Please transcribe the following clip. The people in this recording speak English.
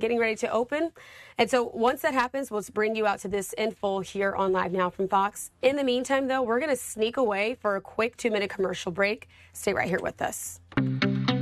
getting ready to open. And so once that happens, we'll bring you out to this in full here on Live Now from Fox. In the meantime, though, we're going to sneak away for a quick 2-minute commercial break. Stay right here with us.